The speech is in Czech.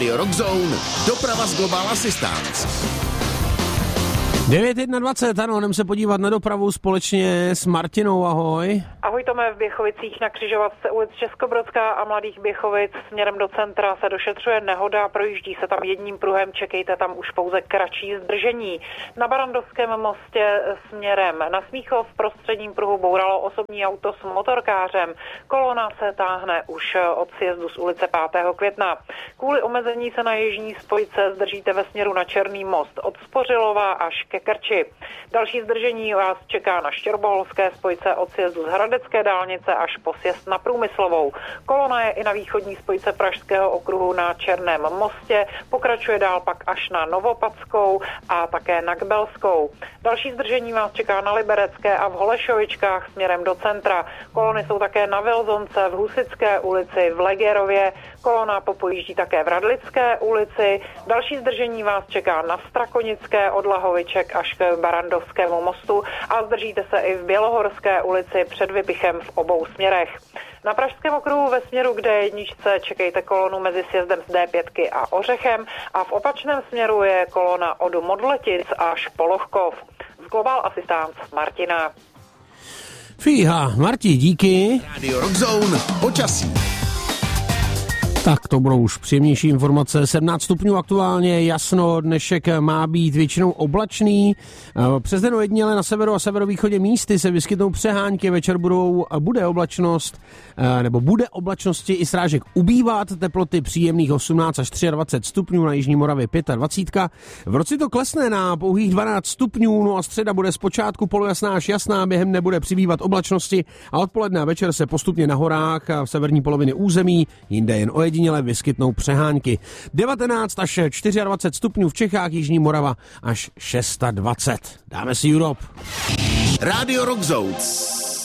Radio Rock Zone, doprava z Global Assistance. 9:21, ano, jdeme se podívat na dopravu společně s Martinou, ahoj. Ahoj Tome, v Běchovicích na křižovatce ulic Českobrodská a Mladých Běchovic směrem do centra se došetřuje nehoda, projíždí se tam jedním pruhem, čekejte tam už pouze kratší zdržení. Na Barandovském mostě směrem na Smíchov v prostředním pruhu bouralo osobní auto s motorkářem. Kolona se táhne už od sjezdu z ulice 5. května. Kvůli omezení se na jižní spojce zdržíte ve směru na Černý most od Spořilova až ke Krči. Další zdržení vás čeká na Štěrboholské spojce od sjezdu z Hradecké dálnice až po sjezd na Průmyslovou. Kolona je i na východní spojce Pražského okruhu na Černém mostě, pokračuje dál pak až na Novopadskou a také na Kbelskou. Další zdržení vás čeká na Liberecké a v Holešovičkách směrem do centra. Kolony jsou také na Vilzonce, v Husické ulici, v Legerově. Kolona popojíždí také v Radlické ulici. Další zdržení vás čeká na Strakonické od Lahoviček až k Barandovskému mostu a zdržíte se i v Bělohorské ulici před Vypichem v obou směrech. Na Pražském okruhu ve směru k D1 čekejte kolonu mezi sjezdem z D5 a Ořechem a v opačném směru je kolona od Modletic až po Lohkov. Z Global Assistance Martina. Fíha, Marti, díky. Radio Rock Zone, počasí. Tak to budou už příjemnější informace. 17 stupňů aktuálně, jasno, dnešek má být většinou oblačný. Přes den ojediněle na severu a severovýchodě místy se vyskytnou přehánky, večer bude oblačnost, nebo bude oblačnosti i srážek ubývat, teploty příjemných 18 až 23 stupňů, na jižní Moravě 25. V noci to klesne na pouhých 12 stupňů, no a středa bude zpočátku polojasná až jasná, během dne bude přibývat oblačnosti a odpoledne a večer se postupně na horách a v severní polovině území, jinde jen ojediněle vyskytnou přehánky. 19 až 24 stupňů v Čechách, jižní Morava až 26. Dáme si Europe. Radio Rock Zone.